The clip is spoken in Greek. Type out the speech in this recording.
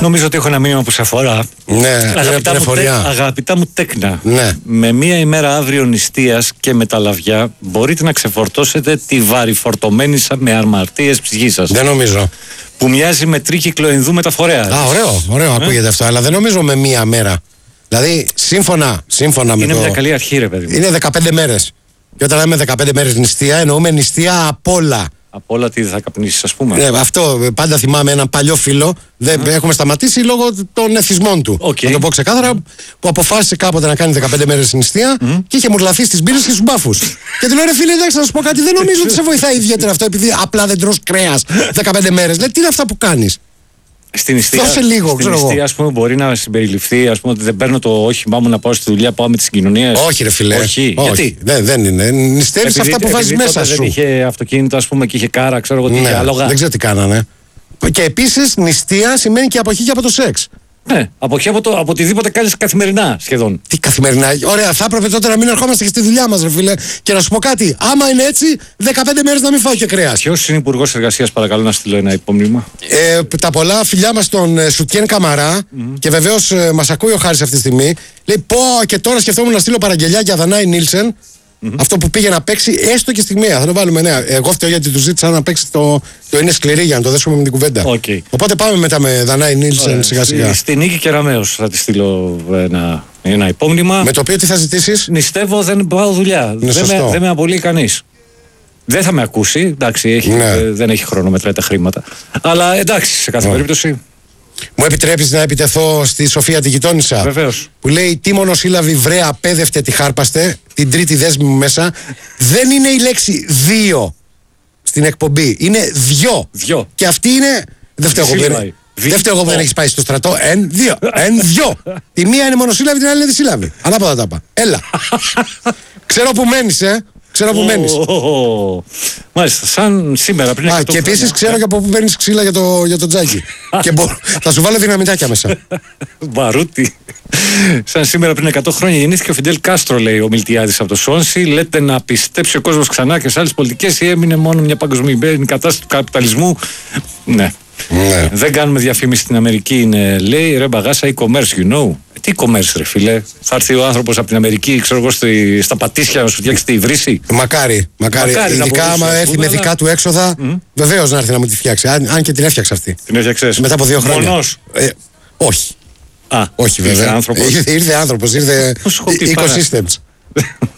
Νομίζω ότι έχω ένα μήνυμα που σε αφορά. Ναι, αγαπητά μου τέκνα. Ναι. Με μία ημέρα αύριο νηστείας και με τα λαβιά μπορείτε να ξεφορτώσετε τη βαρυφορτωμένη με αρμαρτίες ψυχή σας. Δεν νομίζω. Που μοιάζει με τρίκυκλο Ινδού μεταφορέα. Α, ωραίο ακούγεται αυτό, αλλά δεν νομίζω με μία μέρα. Δηλαδή, σύμφωνα με είναι μια καλή αρχή, ρε παιδί μου. Είναι 15 μέρες. Και όταν λέμε 15 μέρες νηστεία, εννοούμε νηστεία απ' όλα. Από όλα τι δεν θα καπνίσεις, ας πούμε. Ναι, αυτό πάντα θυμάμαι έναν παλιό φίλο. Δεν έχουμε σταματήσει λόγω των εθισμών του. Να το πω ξεκάθαρα, που αποφάσισε κάποτε να κάνει 15 μέρες νηστεία και είχε μουρλαθεί στις μπύρες και στους μπάφους. Και του λέω, ρε φίλε, εντάξει, να σου πω κάτι, δεν νομίζω ότι σε βοηθάει ιδιαίτερα αυτό, επειδή απλά δεν τρως κρέας 15 μέρες. Λέει, τι είναι αυτά που κάνεις. Στην νηστεία, ας πούμε, μπορεί να συμπεριληφθεί, ας πούμε, ότι δεν παίρνω το όχημά μου να πάω στη δουλειά, πάω με τις συγκοινωνίες. Όχι, ρε φιλέ. Όχι. Γιατί? Δεν είναι. Νηστεύεις αυτά που βάζεις μέσα σου. Δεν είχε αυτοκίνητο, ας πούμε, και είχε κάρα, ξέρω εγώ τι είχε άλογα. Δεν ξέρω τι κάνανε. Και επίσης, νηστεία σημαίνει και αποχή και από το σεξ. Ναι, αποχή από οτιδήποτε κάνεις καθημερινά σχεδόν. Τι καθημερινά. Ωραία, θα έπρεπε τότε να μην ερχόμαστε και στη δουλειά μας, ρε φίλε. Και να σου πω κάτι. Άμα είναι έτσι, 15 μέρες να μην φάω και κρέας. Ποιος είναι υπουργός εργασίας, παρακαλώ να στείλω ένα υπόμνημα. Τα πολλά φιλιά μας στον Σουτιέν Καμαρά. Και βεβαίως μας ακούει ο Χάρης αυτή τη στιγμή. Λέει, πω και τώρα σκεφτόμουν να στείλω παραγγελιά για Δανάη Νίλσεν. Αυτό που πήγε να παίξει, έστω και στιγμιαία. Θα το βάλουμε, ναι. Εγώ φταίω γιατί του ζήτησα να παίξει το είναι σκληρή για να το δέσουμε με την κουβέντα. Okay. Οπότε πάμε μετά με Δανάη Νίλσεν σιγά-σιγά. Στη Νίκη Κεραμέως θα τη στείλω ένα υπόμνημα. Με το οποίο τι θα ζητήσεις? Νηστεύω, δεν πάω δουλειά. Δεν με απολύει κανείς. Δεν θα με ακούσει. Εντάξει, δεν έχει χρόνο, μετράει τα χρήματα. Αλλά εντάξει, σε κάθε περίπτωση. Μου επιτρέπεις να επιτεθώ στη Σοφία τη γειτόνισσα? Βεβαίως. Που λέει, τι μονοσύλλαβη βρέα απέδευτε τη χάρπαστε, την τρίτη δέσμη μου μέσα. Δεν είναι η λέξη δύο στην εκπομπή, είναι δυο. Και αυτή είναι. Δεν φταίω εγώ που δεν έχεις πάει στο στρατό. Δυο. Τη μία είναι μονοσύλλαβη, την άλλη είναι δισύλλαβη. Ανάποδα τα είπα. Έλα. Ξέρω που μένεις, Ξέρω που μένεις. Μάλιστα, σαν σήμερα πριν. Και επίσης ξέρω και από πού παίρνεις ξύλα για το τζάκι. Και θα σου βάλω δυναμητάκια μέσα. Μπαρούτι. Σαν σήμερα πριν 100 χρόνια γεννήθηκε ο Φιντέλ Κάστρο, λέει ο Μιλτιάδης από το Σόνσι. Λέτε να πιστέψει ο κόσμος ξανά και σε άλλες πολιτικές ή έμεινε μόνο μια παγκοσμιοποιημένη κατάσταση του καπιταλισμού. Ναι. Δεν κάνουμε διαφήμιση στην Αμερική, είναι, λέει, ρε μπαγάσα, e-commerce, you know. Τι e-commerce, ρε φίλε. Θα έρθει ο άνθρωπος από την Αμερική, ξέρω εγώ, στα πατήσια να σου φτιάξει τη βρύση. Μακάρι. Ειδικά άμα έρθει με δικά του έξοδα, βεβαίως να έρθει να μου τη φτιάξει. Αν και την έφτιαξε αυτή. Την έφτιαξες. Μετά από 2 χρόνια. Μονός. Όχι. Όχι, βέβαια. Ήρθε άνθρωπος, ήρθε ecosystems.